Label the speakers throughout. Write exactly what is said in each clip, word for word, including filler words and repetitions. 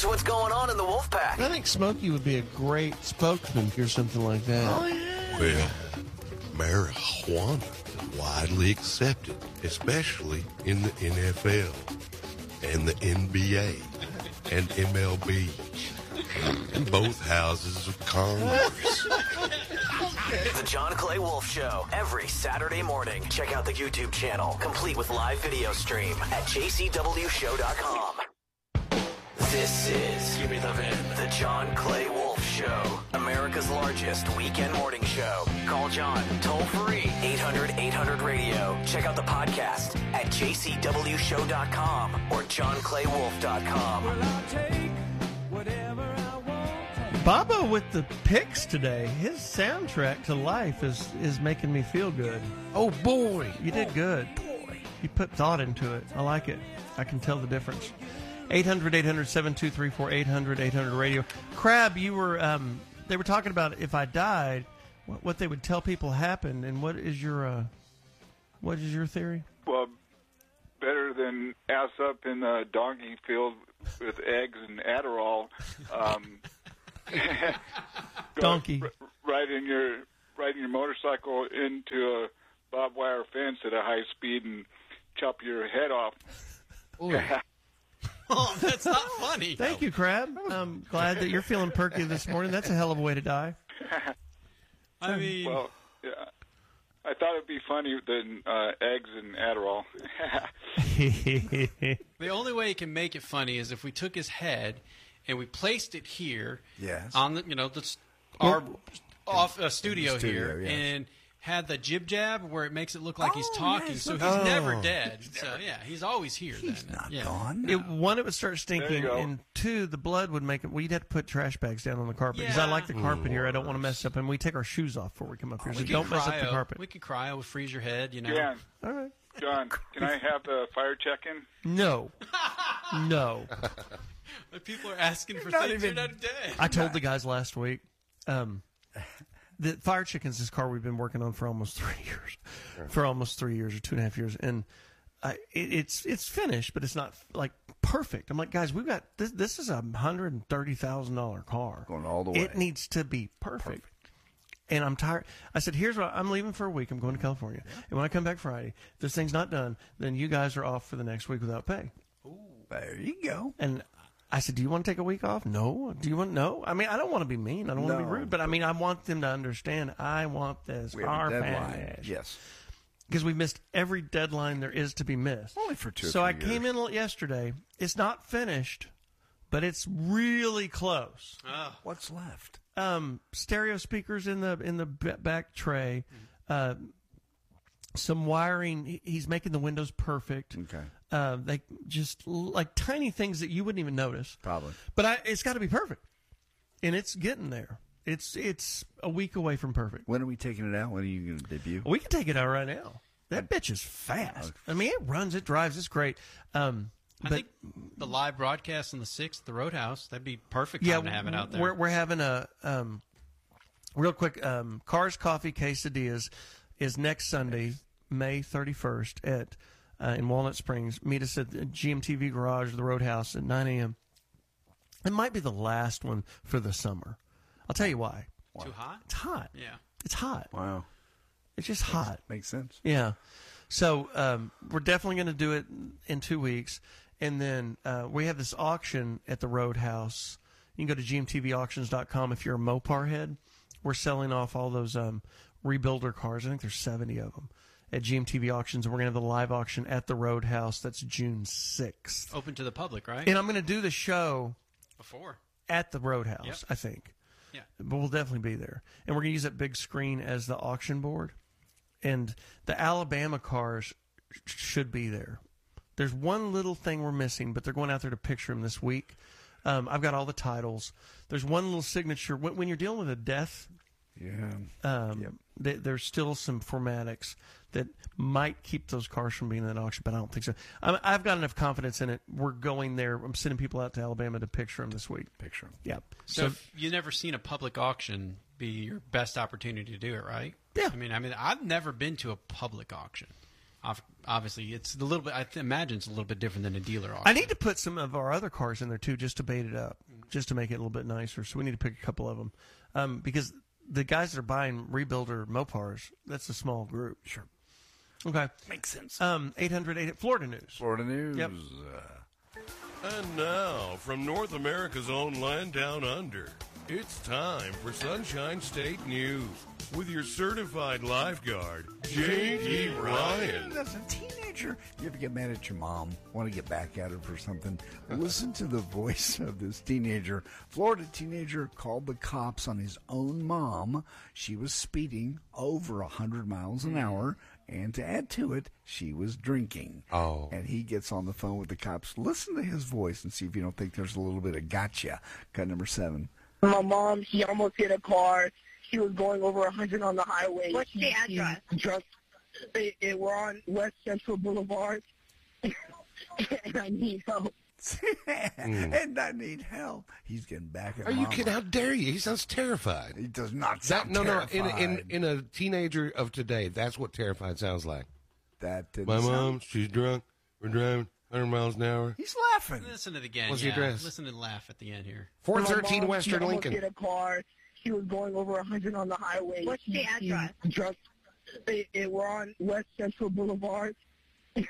Speaker 1: Here's what's going on in the Wolfpack.
Speaker 2: I think Smokey would be a great spokesman for something like that.
Speaker 3: Oh, yeah. Well, marijuana is widely accepted, especially in the N F L and the N B A and M L B and both houses of Congress.
Speaker 1: The John Clay Wolf Show, every Saturday morning. Check out the YouTube channel, complete with live video stream at j c w show dot com. This is Give Me the Vin, the John Clay Wolf Show, America's largest weekend morning show. Call John toll free, eight hundred eight hundred radio. Check out the podcast at j c w show dot com or john clay wolf dot com.
Speaker 4: Well, I'll take whatever I want.
Speaker 2: Baba with the picks today. His soundtrack to life is is making me feel good.
Speaker 3: Oh, boy.
Speaker 2: You did good.
Speaker 3: Boy.
Speaker 2: You put thought into it. I like it. I can tell the difference. eight hundred eight hundred seven two three four, eight hundred eight hundred radio. Crab, you were, um, they were talking about if I died, what, what they would tell people happened, and what is your, uh, what is your theory?
Speaker 5: Well, better than ass up in a donkey field with eggs and Adderall. Um,
Speaker 2: Donkey.
Speaker 5: R- riding your riding your motorcycle into a barbed wire fence at a high speed and chop your head off.
Speaker 6: Oh, that's not funny.
Speaker 2: Thank you, Crab. I'm glad that you're feeling perky this morning. That's a hell of a way to die.
Speaker 6: I mean,
Speaker 5: Well, yeah, I thought it'd be funnier than uh, eggs and Adderall.
Speaker 6: the only way you can make it funny is if we took his head and we placed it here,
Speaker 7: Yes.
Speaker 6: on the you know the our off uh, studio,
Speaker 7: studio,
Speaker 6: here,
Speaker 7: yes.
Speaker 6: and had the jib jab where it makes it look like he's
Speaker 7: Oh,
Speaker 6: talking,
Speaker 7: yes,
Speaker 6: so
Speaker 7: look-
Speaker 6: he's
Speaker 7: oh.
Speaker 6: never dead. So yeah, he's always here.
Speaker 7: He's
Speaker 6: then.
Speaker 7: not
Speaker 6: yeah.
Speaker 7: gone.
Speaker 2: It, one, it would start
Speaker 5: There
Speaker 2: stinking,
Speaker 5: you go.
Speaker 2: and two, the blood would make it. Well, you'd have to put trash bags down on the carpet because I
Speaker 6: Yeah.
Speaker 2: like the carpet here. I don't want to mess up, and we take our shoes off before we come up here, so
Speaker 6: We
Speaker 2: don't
Speaker 6: could
Speaker 2: mess up the
Speaker 6: cryo.
Speaker 2: carpet.
Speaker 6: We could cryo, we freeze your head. You know.
Speaker 5: Jan,
Speaker 2: All right.
Speaker 5: John, can I have the fire check-in?
Speaker 2: No, no.
Speaker 6: But people are asking for
Speaker 7: not
Speaker 6: things
Speaker 7: even-
Speaker 6: you're not dead.
Speaker 2: I told the guys last week. Um, the Fire Chicken's this car we've been working on for almost three years, for almost three years or two and a half years, and I, it, it's it's finished, but it's not like perfect. I'm like, guys, we've got this. This is a hundred and thirty thousand dollar car,
Speaker 7: Going all the
Speaker 2: It
Speaker 7: way.
Speaker 2: needs to be perfect. And I'm tired. I said, here's what I'm leaving for a week. I'm going to California, and when I come back Friday, if this thing's not done, then you guys are off for the next week without pay.
Speaker 7: There you go.
Speaker 2: And I said, do you want to take a week off? No. Do you want no? I mean, I don't want to be mean. I don't want to be
Speaker 7: No.
Speaker 2: rude. But I mean, I want them to understand I want this
Speaker 7: We have a
Speaker 2: car
Speaker 7: deadline.
Speaker 2: finished.
Speaker 7: Yes.
Speaker 2: Because we missed every deadline there is to be missed.
Speaker 7: Only for two or
Speaker 2: So
Speaker 7: three
Speaker 2: I came
Speaker 7: years.
Speaker 2: in yesterday. It's not finished, but it's really close.
Speaker 6: Oh.
Speaker 7: What's left?
Speaker 2: Um, stereo speakers in the in the b- back tray. Uh, some wiring. He- He's making the windows perfect.
Speaker 7: Okay.
Speaker 2: Uh, they just l- like tiny things that you wouldn't even notice.
Speaker 7: Probably.
Speaker 2: But I, it's got to be perfect, and it's getting there. It's it's a week away from perfect.
Speaker 7: When are we taking it out? When are you going to debut?
Speaker 2: We can take it out right now. That bitch is fast. I mean, it runs, it drives, it's great. Um,
Speaker 6: I
Speaker 2: but
Speaker 6: think the live broadcast on the sixth, the Roadhouse, that'd be perfect time
Speaker 2: yeah,
Speaker 6: to have it out there.
Speaker 2: we're we're having a um, real quick. Um, Cars Coffee Quesadillas is next Sunday, May thirty first at uh, in Walnut Springs. Meet us at the G M T V Garage, the Roadhouse at nine a.m. It might be the last one for the summer. I'll tell you why.
Speaker 6: Too hot?
Speaker 2: It's hot.
Speaker 6: Yeah.
Speaker 2: It's hot.
Speaker 7: Wow.
Speaker 2: It's just hot.
Speaker 7: Makes sense.
Speaker 2: Yeah. So um, we're definitely going to do it in two weeks. And then uh, we have this auction at the Roadhouse. You can go to g m t v auctions dot com if you're a Mopar head. We're selling off all those um, rebuilder cars. I think there's seventy of them at G M T V Auctions. And we're going to have the live auction at the Roadhouse. That's June sixth.
Speaker 6: Open to the public, right?
Speaker 2: And I'm going to do the show
Speaker 6: Before.
Speaker 2: at the Roadhouse,
Speaker 6: Yep.
Speaker 2: I think.
Speaker 6: Yeah.
Speaker 2: But we'll definitely be there. And we're going to use that big screen as the auction board. And the Alabama cars sh- should be there. There's one little thing we're missing, but they're going out there to picture them this week. Um, I've got all the titles. There's one little signature. When, when you're dealing with a death,
Speaker 7: Yeah.
Speaker 2: um,
Speaker 7: Yep.
Speaker 2: th- there's still some formatics that might keep those cars from being in an auction, but I don't think so. I I've got enough confidence in it. We're going there. I'm sending people out to Alabama to picture them this week.
Speaker 7: Picture 'em.
Speaker 2: Yeah.
Speaker 6: So, if you've never seen a public auction, be your best opportunity to do it, right?
Speaker 2: Yeah.
Speaker 6: I mean, I mean, I've never been to a public auction. Off, obviously, it's a little bit. I th- imagine it's a little bit different than a dealer auction.
Speaker 2: I need to put some of our other cars in there too, just to bait it up, just to make it a little bit nicer. So we need to pick a couple of them, um, because the guys that are buying rebuilder Mopars, that's a small group.
Speaker 7: Sure.
Speaker 2: Okay.
Speaker 7: Makes sense.
Speaker 2: Um, eight hundred eight Florida News.
Speaker 7: Florida News.
Speaker 2: Yep.
Speaker 7: Uh,
Speaker 3: And now, from North America's own land down under, it's time for Sunshine State News with your certified lifeguard, J D. Ryan.
Speaker 7: As a teenager, you ever get mad at your mom, want to get back at her for something? Listen to the voice of this teenager. Florida teenager called the cops on his own mom. She was speeding over one hundred miles an hour, and to add to it, she was drinking.
Speaker 3: Oh.
Speaker 7: And he gets on the phone with the cops. Listen to his voice and see if you don't think there's a little bit of gotcha. Cut number seven.
Speaker 8: My mom, she almost hit a car. She was going over one hundred on the highway.
Speaker 9: What's the address?
Speaker 8: Drunk. It, it, we're on West Central Boulevard, and I need help.
Speaker 7: And I need help. He's getting back at
Speaker 3: Are you
Speaker 7: Mama.
Speaker 3: kidding? How dare you? He sounds terrified.
Speaker 7: He does not
Speaker 3: That,
Speaker 7: sound
Speaker 3: no, no. In,
Speaker 7: terrified.
Speaker 3: in in a teenager of today, that's what terrified sounds like.
Speaker 7: That didn't
Speaker 3: My
Speaker 7: sound-
Speaker 3: mom, she's drunk. We're driving one hundred miles an hour.
Speaker 7: He's laughing.
Speaker 6: Listen to it again.
Speaker 3: What's the
Speaker 6: yeah.
Speaker 3: address?
Speaker 6: Listen and laugh at the end here.
Speaker 3: four
Speaker 8: My
Speaker 3: thirteen
Speaker 8: mom,
Speaker 3: Western
Speaker 8: she almost
Speaker 3: Lincoln.
Speaker 8: hit a car. She was going over one hundred on the highway.
Speaker 9: What's the
Speaker 8: She-
Speaker 9: address?
Speaker 8: Drunk. It, it, we're on West Central Boulevard, and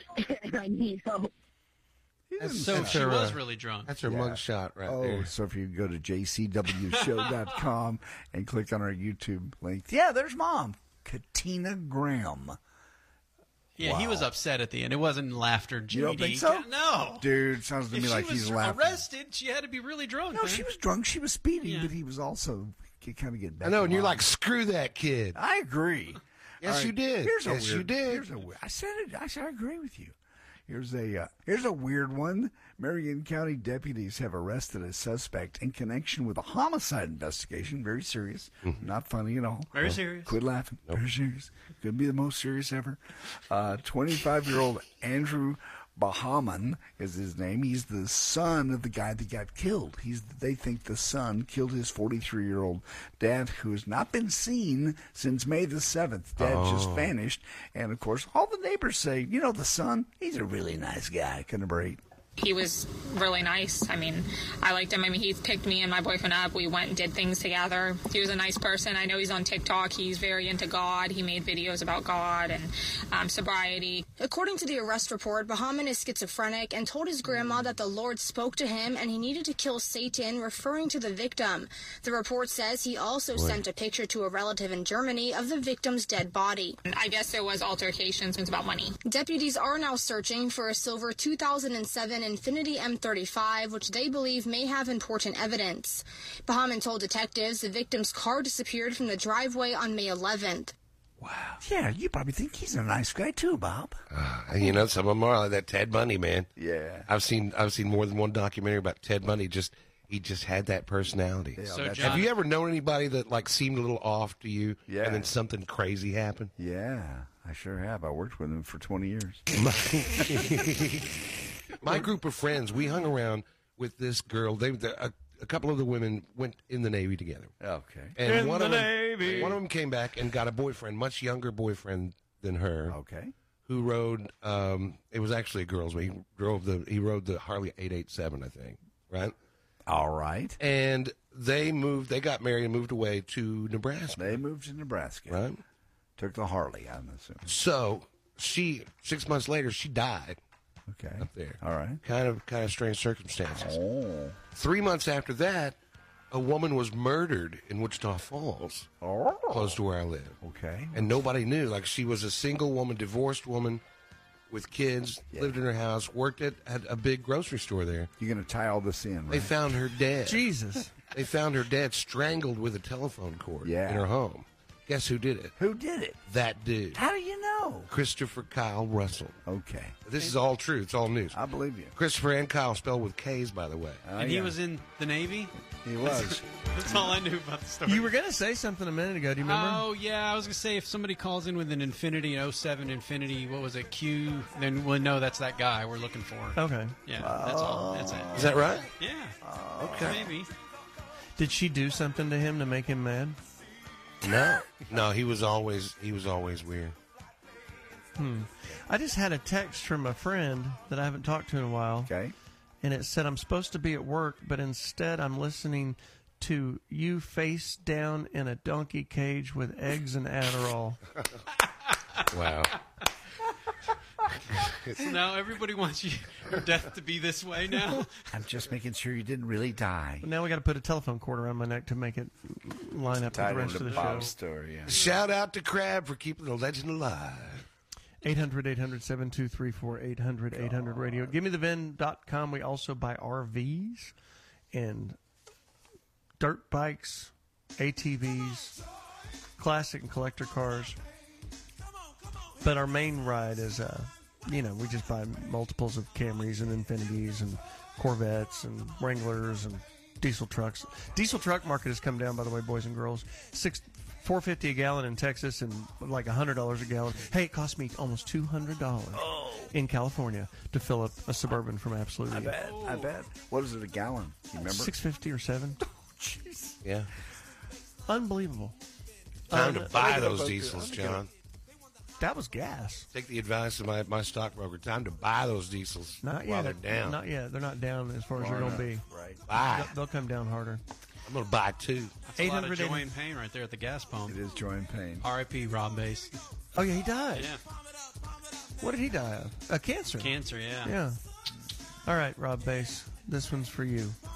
Speaker 8: I need help.
Speaker 3: That's,
Speaker 6: So
Speaker 3: that's
Speaker 6: she
Speaker 3: her,
Speaker 6: was
Speaker 3: uh,
Speaker 6: really drunk.
Speaker 3: That's her
Speaker 7: Yeah.
Speaker 3: mug shot right
Speaker 7: Oh,
Speaker 3: there.
Speaker 7: so if you go to j c w show dot com and click on our YouTube link, yeah, there's Mom, Katina Graham.
Speaker 6: Yeah, he
Speaker 7: Wow.
Speaker 6: was upset at the end. It wasn't laughter. J D.
Speaker 7: You don't think so?
Speaker 6: No.
Speaker 7: Dude, sounds to
Speaker 6: If
Speaker 7: me
Speaker 6: she
Speaker 7: like
Speaker 6: was
Speaker 7: he's laughing.
Speaker 6: arrested, she had to be really drunk.
Speaker 7: No,
Speaker 6: man.
Speaker 7: she was drunk. She was speeding,
Speaker 6: Yeah.
Speaker 7: but he was also kind of getting back.
Speaker 3: I know,
Speaker 7: at
Speaker 3: and you're
Speaker 7: Mom.
Speaker 3: like, screw that kid.
Speaker 7: I agree.
Speaker 3: Yes,
Speaker 7: All
Speaker 3: you did.
Speaker 7: Here's a
Speaker 3: Yes,
Speaker 7: weird,
Speaker 3: you did.
Speaker 7: Here's a, I said it. I said I agree with you. Here's a uh, here's a weird one. Marion County deputies have arrested a suspect in connection with a homicide investigation. Very serious,
Speaker 3: Mm-hmm.
Speaker 7: not funny at all.
Speaker 6: Very serious.
Speaker 7: Quit laughing. Very serious. Could be the most serious ever. twenty-five-year-old Andrew Bahaman is his name. He's the son of the guy that got killed. He's they think the son killed his forty-three-year-old dad, who has not been seen since May the seventh. Dad just vanished, and of course, all the neighbors say, you know, the son, he's a really nice guy. Cut number eight.
Speaker 10: He was really nice. I mean, I liked him. I mean, he picked me and my boyfriend up. We went and did things together. He was a nice person. I know he's on TikTok. He's very into God. He made videos about God and um, sobriety.
Speaker 9: According to the arrest report, Bahaman is schizophrenic and told his grandma that the Lord spoke to him and he needed to kill Satan, referring to the victim. The report says he also sent a picture to a relative in Germany of the victim's dead body.
Speaker 10: I guess there was altercations. It was about money.
Speaker 9: Deputies are now searching for a silver two thousand seven Infiniti M thirty-five, which they believe may have important evidence. Bahaman told detectives the victim's car disappeared from the driveway on May eleventh.
Speaker 7: Wow. Yeah, you probably think he's a nice guy too, Bob.
Speaker 3: Uh, you know, some of them are like that Ted Bundy, man.
Speaker 7: Yeah.
Speaker 3: I've seen I've seen more than one documentary about Ted Bundy. Just he just had that personality.
Speaker 7: Yeah,
Speaker 6: So,
Speaker 7: that's-
Speaker 6: John-
Speaker 3: Have you ever known anybody that like seemed a little off to you,
Speaker 7: Yeah.
Speaker 3: and then something crazy happened?
Speaker 7: Yeah, I sure have. I worked with him for twenty years.
Speaker 3: My group of friends, we hung around with this girl. They, the, a, a couple of the women went in the Navy together,
Speaker 7: Okay.
Speaker 3: and
Speaker 2: In
Speaker 3: one
Speaker 2: the
Speaker 3: of them,
Speaker 2: Navy.
Speaker 3: one of them came back and got a boyfriend, much younger boyfriend than her,
Speaker 7: Okay.
Speaker 3: who rode. Um, it was actually a girl's. He drove the. He rode the Harley eight eighty-seven, I think. Right.
Speaker 7: All right.
Speaker 3: And they moved. They got married and moved away to Nebraska.
Speaker 7: They moved to Nebraska.
Speaker 3: Right.
Speaker 7: Took the Harley, I'm assuming.
Speaker 3: So she six months later she died
Speaker 7: Okay.
Speaker 3: up there.
Speaker 7: All right.
Speaker 3: Kind of kind of strange circumstances.
Speaker 7: Oh.
Speaker 3: Three months after that, a woman was murdered in Wichita Falls,
Speaker 7: Oh.
Speaker 3: close to where I live,
Speaker 7: Okay.
Speaker 3: and nobody knew. Like she was a single woman, divorced woman, with kids,
Speaker 7: Yeah.
Speaker 3: lived in her house, worked at, at a big grocery store there.
Speaker 7: You're going to tie all this in, right?
Speaker 3: They found her dead.
Speaker 2: Jesus.
Speaker 3: They found her dead, strangled with a telephone cord
Speaker 7: Yeah.
Speaker 3: in her home. Guess who did it?
Speaker 7: Who did it?
Speaker 3: That dude,
Speaker 7: How do you know?
Speaker 3: Christopher Kyle Russell.
Speaker 7: Okay.
Speaker 3: This is all true. It's all news.
Speaker 7: I believe you.
Speaker 3: Christopher and Kyle spelled with K's, by the way.
Speaker 7: Oh,
Speaker 6: and he
Speaker 7: yeah.
Speaker 6: was in the Navy?
Speaker 7: He was.
Speaker 6: That's all I knew about the story.
Speaker 2: You were going to say something a minute ago. Do you remember?
Speaker 6: Oh, yeah. I was going to say if somebody calls in with an Infinity, an oh seven Infinity, what was it, Q, then we'll know that's that guy we're looking for.
Speaker 2: Okay.
Speaker 6: Yeah, that's all. That's it.
Speaker 3: Is that right?
Speaker 6: Yeah.
Speaker 3: Okay.
Speaker 6: Maybe.
Speaker 2: Did she do something to him to make him mad?
Speaker 3: No, no. He was always he was always weird.
Speaker 2: Hmm. I just had a text from a friend that I haven't talked to in a while.
Speaker 7: Okay.
Speaker 2: And it said, I'm supposed to be at work, but instead I'm listening to you face down in a donkey cage with eggs and Adderall.
Speaker 3: Wow.
Speaker 6: So now everybody wants you, your death to be this way now?
Speaker 7: I'm just making sure you didn't really die.
Speaker 2: Now we got to put a telephone cord around my neck to make it line up with
Speaker 7: Tied
Speaker 2: the rest
Speaker 7: into
Speaker 2: of the
Speaker 7: Bob's
Speaker 2: show.
Speaker 7: story, yeah.
Speaker 3: Shout out to Crab for keeping the legend alive.
Speaker 2: eight hundred, eight hundred, seven two three four, eight hundred, eight hundred radio. Give me the vin dot com. We also buy R Vs and dirt bikes, A T Vs, classic and collector cars. But our main ride is, uh, you know, we just buy multiples of Camrys and Infinities and Corvettes and Wranglers and diesel trucks. Diesel truck market has come down, by the way, boys and girls. Six, four fifty a gallon in Texas and like a hundred dollars a gallon. Hey, it cost me almost two hundred dollars oh. in California to fill up a Suburban from Absolute.
Speaker 7: I bet. I bet. What is it a gallon? You remember?
Speaker 2: Six fifty or seven.
Speaker 7: Jeez.
Speaker 3: Yeah.
Speaker 2: Unbelievable.
Speaker 3: Time
Speaker 2: uh,
Speaker 3: to buy those diesels, John.
Speaker 2: That was gas.
Speaker 3: Take the advice of my, my stockbroker. Time to buy those diesels
Speaker 2: Not
Speaker 3: while
Speaker 2: yet.
Speaker 3: they're down.
Speaker 2: Not yet. They're not down as far as
Speaker 7: Far
Speaker 2: they're going to
Speaker 7: enough.
Speaker 2: be.
Speaker 7: Right.
Speaker 3: Buy.
Speaker 2: They'll, they'll come down harder.
Speaker 3: I'm going to buy two.
Speaker 6: That's a lot of joy and pain right there at the gas pump.
Speaker 7: It is joy and pain.
Speaker 6: R I P Rob Bass.
Speaker 2: Oh, yeah, he died.
Speaker 6: Yeah.
Speaker 2: What did he die of? Uh, cancer.
Speaker 6: Cancer, yeah.
Speaker 2: Yeah. All right, Rob Bass. This one's for you.